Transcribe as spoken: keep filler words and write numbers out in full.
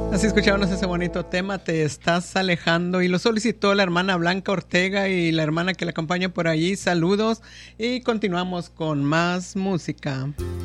Así escuchábamos ese bonito tema, Te estás alejando, y lo solicitó la hermana Blanca Ortega y la hermana que la acompaña por allí. Saludos y continuamos con más música.